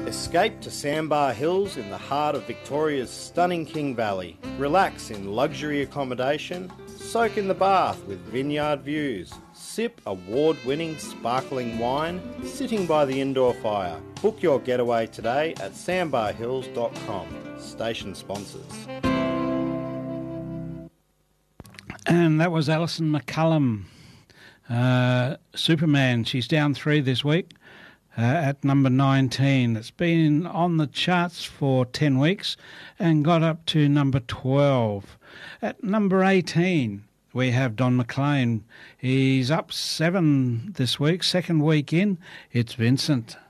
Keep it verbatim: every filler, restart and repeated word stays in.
Escape to Sandbar Hills in the heart of Victoria's stunning King Valley. Relax in luxury accommodation, soak in the bath with vineyard views, sip award-winning sparkling wine, sitting by the indoor fire. Book your getaway today at sandbar hills dot com. Station sponsors. And that was Alison McCullum, uh, Superman. She's down three this week. Uh, at number nineteen. It's been on the charts for ten weeks and got up to number twelve. At number eighteen, we have Don McLean. He's up seven this week, second week in. It's Vincent.